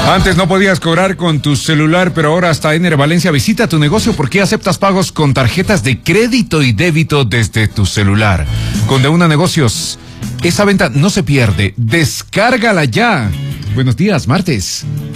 Antes no podías cobrar con tu celular, pero ahora hasta Ener Valencia visita tu negocio porque aceptas pagos con tarjetas de crédito y débito desde tu celular. Con De Una Negocios, esa venta no se pierde. Descárgala ya. Buenos días, martes.